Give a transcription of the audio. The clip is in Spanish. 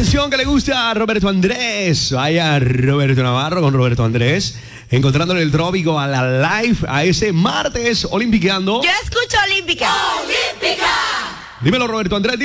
canción que le gusta a Roberto Andrés. Vaya Roberto Navarro con Roberto Andrés. Encontrándole el trópico a la live a ese martes Olimpiqueando. Yo escucho Olímpica. Dímelo, Roberto Andrés.